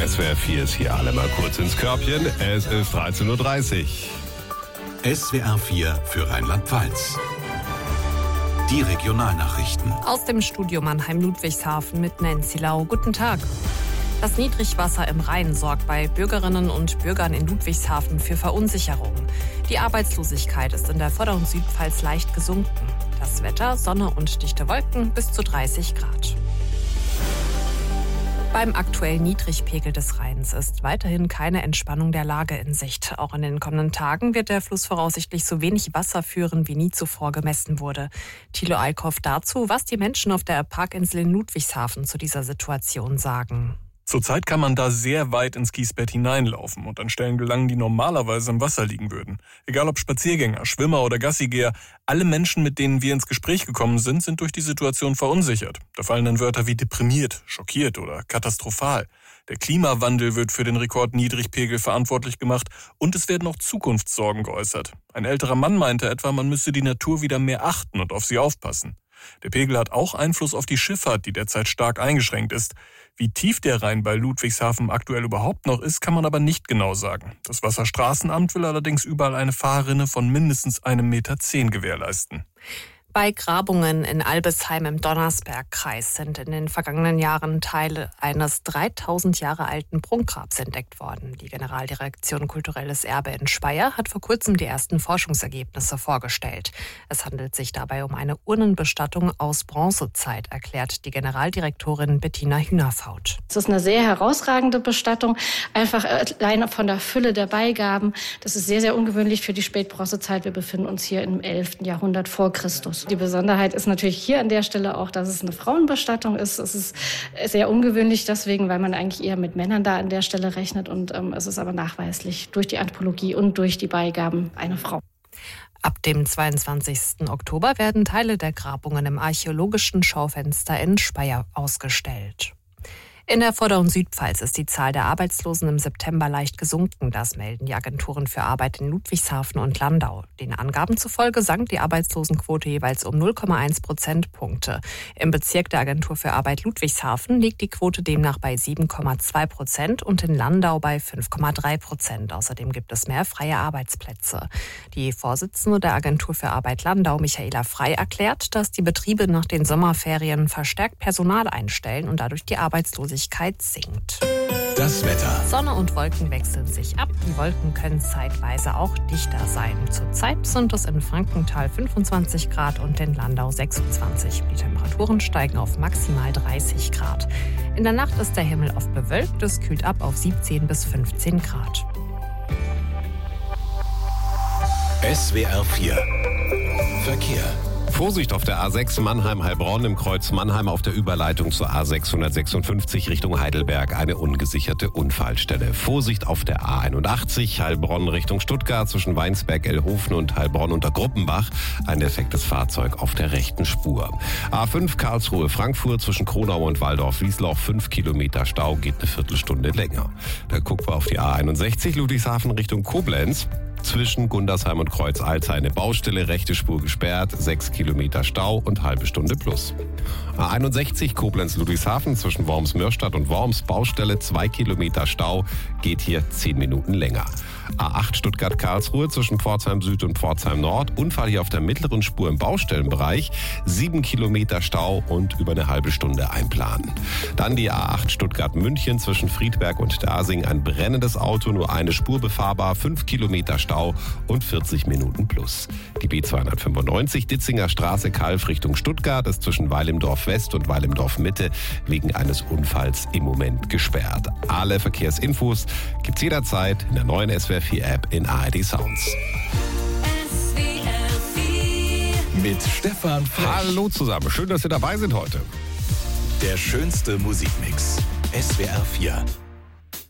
SWR 4 ist hier alle mal kurz ins Körbchen. Es ist 13.30 Uhr. SWR 4 für Rheinland-Pfalz. Die Regionalnachrichten. Aus dem Studio Mannheim-Ludwigshafen mit Nancy Lau. Guten Tag. Das Niedrigwasser im Rhein sorgt bei Bürgerinnen und Bürgern in Ludwigshafen für Verunsicherung. Die Arbeitslosigkeit ist in der Vorder- und Südpfalz leicht gesunken. Das Wetter, Sonne und dichte Wolken bis zu 30 Grad. Beim aktuellen Niedrigpegel des Rheins ist weiterhin keine Entspannung der Lage in Sicht. Auch in den kommenden Tagen wird der Fluss voraussichtlich so wenig Wasser führen, wie nie zuvor gemessen wurde. Thilo Eickhoff dazu, was die Menschen auf der Parkinsel in Ludwigshafen zu dieser Situation sagen. Zurzeit kann man da sehr weit ins Kiesbett hineinlaufen und an Stellen gelangen, die normalerweise im Wasser liegen würden. Egal ob Spaziergänger, Schwimmer oder Gassigeher, alle Menschen, mit denen wir ins Gespräch gekommen sind, sind durch die Situation verunsichert. Da fallen dann Wörter wie deprimiert, schockiert oder katastrophal. Der Klimawandel wird für den Rekordniedrigpegel verantwortlich gemacht und es werden auch Zukunftssorgen geäußert. Ein älterer Mann meinte etwa, man müsse die Natur wieder mehr achten und auf sie aufpassen. Der Pegel hat auch Einfluss auf die Schifffahrt, die derzeit stark eingeschränkt ist. Wie tief der Rhein bei Ludwigshafen aktuell überhaupt noch ist, kann man aber nicht genau sagen. Das Wasserstraßenamt will allerdings überall eine Fahrrinne von mindestens 1,10 Meter gewährleisten. Bei Grabungen in Albesheim im Donnersbergkreis sind in den vergangenen Jahren Teile eines 3000 Jahre alten Prunkgrabs entdeckt worden. Die Generaldirektion Kulturelles Erbe in Speyer hat vor kurzem die ersten Forschungsergebnisse vorgestellt. Es handelt sich dabei um eine Urnenbestattung aus Bronzezeit, erklärt die Generaldirektorin Bettina Hühnerfaut. Es ist eine sehr herausragende Bestattung, einfach alleine von der Fülle der Beigaben. Das ist sehr, sehr ungewöhnlich für die Spätbronzezeit. Wir befinden uns hier im 11. Jahrhundert vor Christus. Die Besonderheit ist natürlich hier an der Stelle auch, dass es eine Frauenbestattung ist. Es ist sehr ungewöhnlich deswegen, weil man eigentlich eher mit Männern da an der Stelle rechnet. Und es ist aber nachweislich durch die Anthropologie und durch die Beigaben eine Frau. Ab dem 22. Oktober werden Teile der Grabungen im archäologischen Schaufenster in Speyer ausgestellt. In der Vorder- und Südpfalz ist die Zahl der Arbeitslosen im September leicht gesunken. Das melden die Agenturen für Arbeit in Ludwigshafen und Landau. Den Angaben zufolge sank die Arbeitslosenquote jeweils um 0,1 Prozentpunkte. Im Bezirk der Agentur für Arbeit Ludwigshafen liegt die Quote demnach bei 7,2% und in Landau bei 5,3%. Außerdem gibt es mehr freie Arbeitsplätze. Die Vorsitzende der Agentur für Arbeit Landau, Michaela Frey, erklärt, dass die Betriebe nach den Sommerferien verstärkt Personal einstellen und dadurch die Arbeitslosigkeit sinkt. Das Wetter. Sonne und Wolken wechseln sich ab. Die Wolken können zeitweise auch dichter sein. Zurzeit sind es in Frankenthal 25 Grad und in Landau 26. Die Temperaturen steigen auf maximal 30 Grad. In der Nacht ist der Himmel oft bewölkt. Es kühlt ab auf 17 bis 15 Grad. SWR 4 Verkehr. Vorsicht auf der A6 Mannheim-Heilbronn im Kreuz Mannheim auf der Überleitung zur A656 Richtung Heidelberg eine ungesicherte Unfallstelle. Vorsicht auf der A81 Heilbronn Richtung Stuttgart zwischen Weinsberg-Elhofen und Heilbronn unter Gruppenbach ein defektes Fahrzeug auf der rechten Spur. A5 Karlsruhe-Frankfurt zwischen Kronau und Waldorf-Wiesloch 5 Kilometer Stau, geht eine Viertelstunde länger. Da gucken wir auf die A61 Ludwigshafen Richtung Koblenz. Zwischen Gundersheim und Kreuz Alzey eine Baustelle, rechte Spur gesperrt, 6 Kilometer Stau und halbe Stunde plus. A61 Koblenz-Ludwigshafen zwischen Worms-Mörstadt und Worms, Baustelle, 2 Kilometer Stau, geht hier 10 Minuten länger. A8 Stuttgart-Karlsruhe zwischen Pforzheim Süd und Pforzheim Nord, Unfall hier auf der mittleren Spur im Baustellenbereich, 7 Kilometer Stau und über eine halbe Stunde einplanen. Dann die A8 Stuttgart-München zwischen Friedberg und Dasing, ein brennendes Auto, nur eine Spur befahrbar, 5 Kilometer Stau und 40 Minuten plus. Die B295 Ditzinger Straße Kalf Richtung Stuttgart ist zwischen Weilimdorf West und Weilimdorf Mitte wegen eines Unfalls im Moment gesperrt. Alle Verkehrsinfos gibt's jederzeit in der neuen SWR 4 App in ARD Sounds. Mit Stefan Frech. Hallo zusammen, schön, dass ihr dabei sind heute. Der schönste Musikmix. SWR 4